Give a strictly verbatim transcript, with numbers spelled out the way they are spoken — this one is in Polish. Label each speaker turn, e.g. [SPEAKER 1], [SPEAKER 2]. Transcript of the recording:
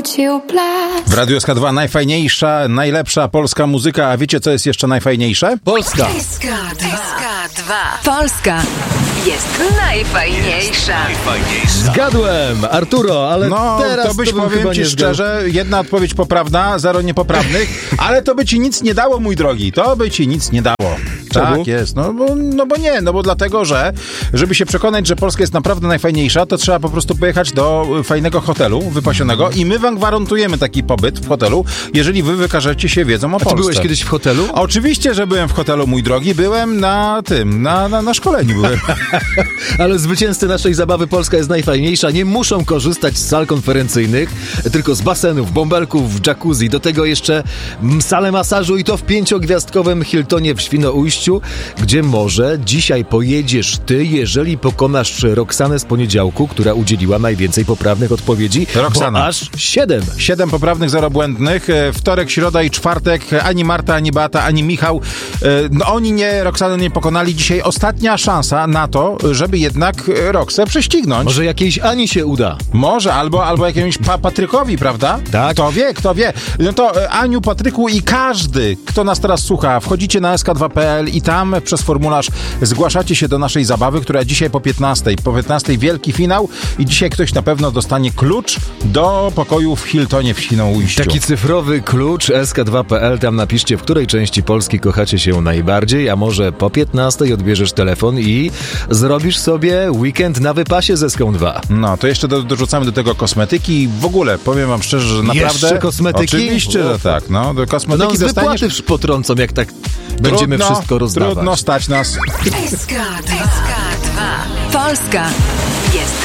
[SPEAKER 1] wrócił blask.
[SPEAKER 2] W Radiu S K dwa najfajniejsza, najlepsza polska muzyka. A wiecie, co jest jeszcze najfajniejsze?
[SPEAKER 3] Polska.
[SPEAKER 4] S K dwa. Polska jest najfajniejsza.
[SPEAKER 3] Zgadłem, Arturo, ale
[SPEAKER 2] No,
[SPEAKER 3] teraz
[SPEAKER 2] to byś,
[SPEAKER 3] to bym
[SPEAKER 2] powiem
[SPEAKER 3] chyba
[SPEAKER 2] ci
[SPEAKER 3] nie zgadł.
[SPEAKER 2] szczerze, jedna odpowiedź poprawna, zero niepoprawnych, ale to by ci nic nie dało, mój drogi. To by ci nic nie dało.
[SPEAKER 3] Czemu?
[SPEAKER 2] Tak jest, no bo, no bo nie, no bo dlatego, że żeby się przekonać, że Polska jest naprawdę najfajniejsza, to trzeba po prostu pojechać do fajnego hotelu wypasionego i my wam gwarantujemy taki pobyt w hotelu, jeżeli wy wykażecie się wiedzą o
[SPEAKER 3] A ty
[SPEAKER 2] Polsce.
[SPEAKER 3] byłeś kiedyś w hotelu?
[SPEAKER 2] Oczywiście, że byłem w hotelu, mój drogi, byłem na tym, na, na, na szkoleniu byłem.
[SPEAKER 3] Ale zwycięzcy naszej zabawy Polska jest najfajniejsza nie muszą korzystać z sal konferencyjnych, tylko z basenów, bąbelków, jacuzzi. Do tego jeszcze salę masażu i to w pięciogwiazdkowym Hiltonie w Świnoujściu, gdzie może dzisiaj pojedziesz ty, jeżeli pokonasz Roxanę z poniedziałku, która udzieliła najwięcej poprawnych odpowiedzi.
[SPEAKER 2] Roxana.
[SPEAKER 3] Bo aż siedem.
[SPEAKER 2] Siedem poprawnych, zero błędnych. E, Wtorek, środa i czwartek. Ani Marta, ani Beata, ani Michał. E, No oni nie, Roxany nie pokonali. Dzisiaj ostatnia szansa na to, żeby jednak e, Roxę prześcignąć.
[SPEAKER 3] Może jakiejś Ani się uda.
[SPEAKER 2] Może, albo, albo jakiemuś pa- Patrykowi, prawda?
[SPEAKER 3] Tak.
[SPEAKER 2] Kto wie, kto wie. No to e, Aniu, Patryku i każdy, kto nas teraz słucha, wchodzicie na S K dwa kropka P L i tam przez formularz zgłaszacie się do naszej zabawy, która dzisiaj po piętnastej. Po piętnastej wielki finał i dzisiaj ktoś na pewno dostanie klucz do pokoju w Hiltonie w Świnoujściu.
[SPEAKER 3] Taki cyfrowy klucz S K dwa kropka P L, tam napiszcie, w której części Polski kochacie się najbardziej, a może po piętnastej odbierzesz telefon i zrobisz sobie weekend na wypasie z S K dwa.
[SPEAKER 2] No, to jeszcze do, dorzucamy do tego kosmetyki. W ogóle, powiem wam szczerze, że naprawdę...
[SPEAKER 3] Jeszcze kosmetyki?
[SPEAKER 2] Oczywiście, że tak. No, do kosmetyki
[SPEAKER 3] No, z
[SPEAKER 2] dostaniesz...
[SPEAKER 3] wypłaty potrącą, jak tak będziemy
[SPEAKER 2] Trudno,
[SPEAKER 3] wszystko rozdawać.
[SPEAKER 2] Trudno stać nas.
[SPEAKER 4] S K dwa. Polska jest